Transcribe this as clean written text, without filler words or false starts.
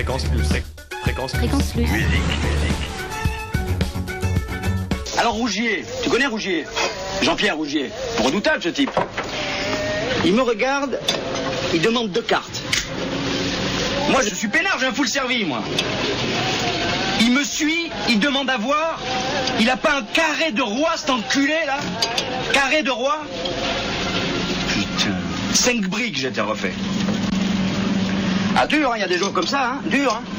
Fréquence plus. Fréquence plus. Musique. Alors Rougier, tu connais Rougier? Jean-Pierre Rougier, redoutable ce type. Il me regarde, il demande 2 cartes. Moi je suis peinard, j'ai un full servi moi. Il me suit, il demande à voir. Il a pas un carré de roi cet enculé là? Carré de roi? Putain, 5 briques j'étais refait. Ah dur, il y a des jours comme ça, hein, dur. Hein.